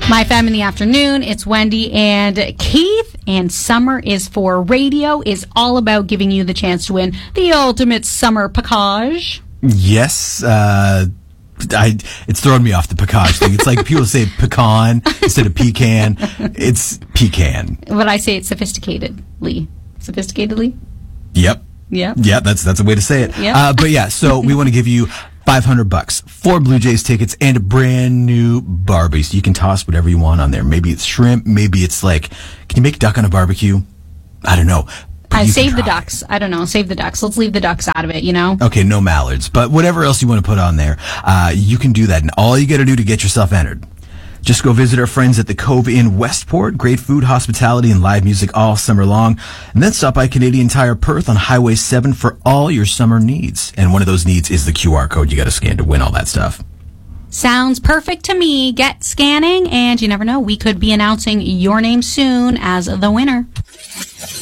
My Fam in the Afternoon. It's Wendy and Keith, and Summer is for Radio is all about giving you the chance to win the ultimate summer package. Yes, it's throwing me off, the package thing. It's like people say pecan instead of pecan. It's pecan. But I say it sophisticatedly. Sophisticatedly? Yep. Yeah. Yeah, that's a way to say it. Yep. But yeah, so we want to give you $500, 4 Blue Jays tickets, and a brand new Barbie. So you can toss whatever you want on there. Maybe it's shrimp. Maybe it's like, can you make duck on a barbecue? I don't know. I save the ducks. I don't know. Save the ducks. Let's leave the ducks out of it, you know? Okay, no mallards. But whatever else you want to put on there, you can do that. And all you got to do to get yourself entered, just go visit our friends at the Cove in Westport. Great food, hospitality, and live music all summer long. And then stop by Canadian Tire Perth on Highway 7 for all your summer needs. And one of those needs is the QR code you got to scan to win all that stuff. Sounds perfect to me. Get scanning, and you never know, we could be announcing your name soon as the winner.